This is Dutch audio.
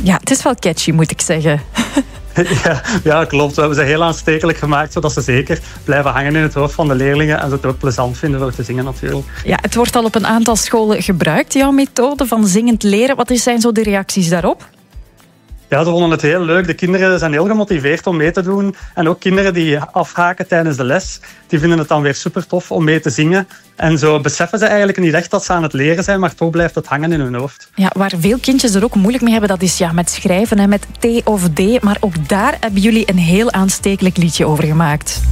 Ja, het is wel catchy, moet ik zeggen. Ja, klopt. We hebben ze heel aanstekelijk gemaakt, zodat ze zeker blijven hangen in het hoofd van de leerlingen en ze het ook plezant vinden voor te zingen natuurlijk. Ja, het wordt al op een aantal scholen gebruikt, jouw methode van zingend leren. Wat zijn zo de reacties daarop? Ja, ze vonden het heel leuk. De kinderen zijn heel gemotiveerd om mee te doen. En ook kinderen die afhaken tijdens de les, die vinden het dan weer super tof om mee te zingen. En zo beseffen ze eigenlijk niet echt dat ze aan het leren zijn, maar toch blijft het hangen in hun hoofd. Ja, waar veel kindjes er ook moeilijk mee hebben, dat is met schrijven en met T of D. Maar ook daar hebben jullie een heel aanstekelijk liedje over gemaakt.